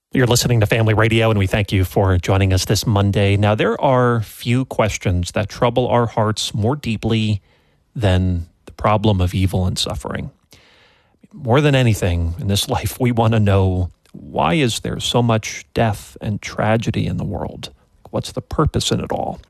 You're listening to Family Radio, and we thank you for joining us this Monday. Now, there are few questions that trouble our hearts more deeply than the problem of evil and suffering. More than anything in this life, we want to know, why is there so much death and tragedy in the world? What's the purpose in it all?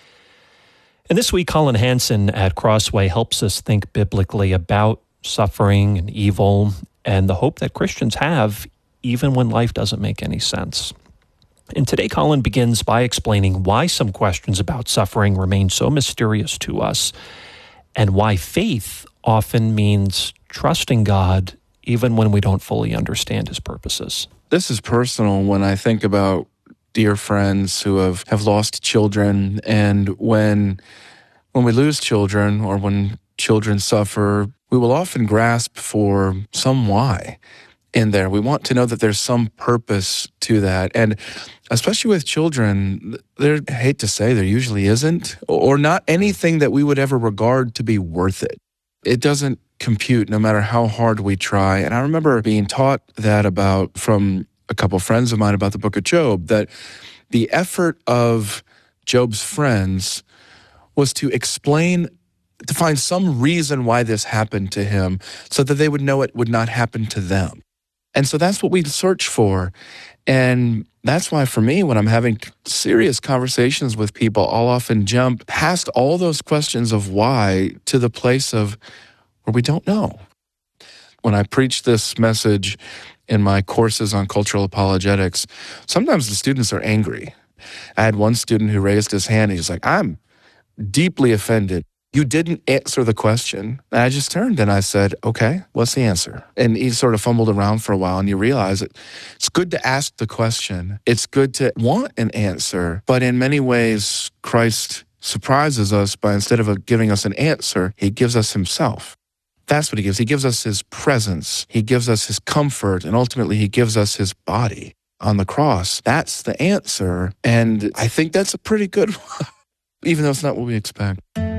And this week, Colin Hansen at Crossway helps us think biblically about suffering and evil and the hope that Christians have even when life doesn't make any sense. And today, Colin begins by explaining why some questions about suffering remain so mysterious to us and why faith often means trusting God even when we don't fully understand his purposes. This is personal when I think about dear friends who have lost children, and when we lose children or when children suffer, we will often grasp for some why in there. We want to know that there's some purpose to that. And especially with children, I hate to say there usually isn't, or not anything that we would ever regard to be worth it. It doesn't compute no matter how hard we try. And I remember being taught that from a couple friends of mine about the book of Job, that the effort of Job's friends was to find some reason why this happened to him so that they would know it would not happen to them. And so that's what we search for. And that's why for me, when I'm having serious conversations with people, I'll often jump past all those questions of why to the place of where we don't know. When I preach this message in my courses on cultural apologetics, sometimes the students are angry. I had one student who raised his hand. He's like, I'm deeply offended. You didn't answer the question. And I just turned and I said, okay, what's the answer? And he sort of fumbled around for a while, and you realize it's good to ask the question. It's good to want an answer. But in many ways, Christ surprises us by, instead of giving us an answer, he gives us himself. That's what he gives. He gives us his presence. He gives us his comfort. And ultimately, he gives us his body on the cross. That's the answer. And I think that's a pretty good one, even though it's not what we expect.